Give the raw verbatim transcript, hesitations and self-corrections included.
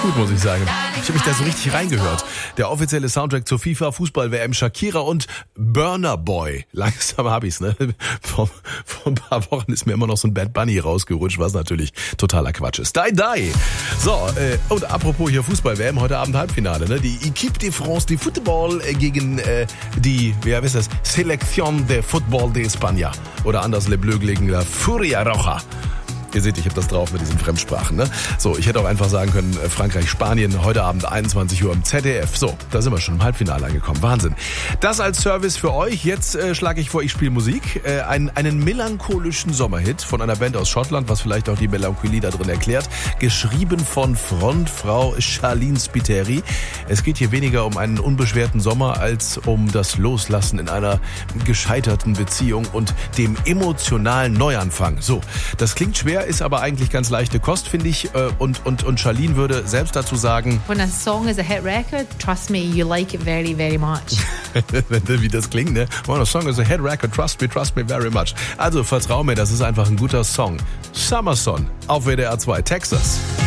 gut, muss ich sagen. Ich habe mich da so richtig reingehört. Der offizielle Soundtrack zur FIFA-Fußball-W M, Shakira und Burna Boy. Langsam hab ich's, ne? Vor, vor ein paar Wochen ist mir immer noch so ein Bad Bunny rausgerutscht, was natürlich totaler Quatsch ist. Die, die. So, äh, und apropos hier Fußball-W M, heute Abend Halbfinale, ne? Die Equipe de France de Football gegen äh, die, wie heißt das? Selección de Football de España. Oder anders, Le Bleu gegen La Furia Roja. Ihr seht, ich habe das drauf mit diesen Fremdsprachen, ne? So, ich hätte auch einfach sagen können, Frankreich, Spanien, heute Abend einundzwanzig Uhr im Z D F. So, da sind wir schon im Halbfinale angekommen. Wahnsinn. Das als Service für euch. Jetzt äh, schlage ich vor, ich spiele Musik. Äh, einen, einen melancholischen Sommerhit von einer Band aus Schottland, was vielleicht auch die Melancholie da drin erklärt. Geschrieben von Frontfrau Charlene Spiteri. Es geht hier weniger um einen unbeschwerten Sommer als um das Loslassen in einer gescheiterten Beziehung und dem emotionalen Neuanfang. So, das klingt schwer, ist aber eigentlich ganz leichte Kost, finde ich. Und, und, und Charlene würde selbst dazu sagen: When a song is a hit record, trust me, you like it very, very much. Wie das klingt, ne? When a song is a hit record, trust me, trust me very much. Also vertrau mir, das ist einfach ein guter Song. Summer Son auf W D R zwei, Texas.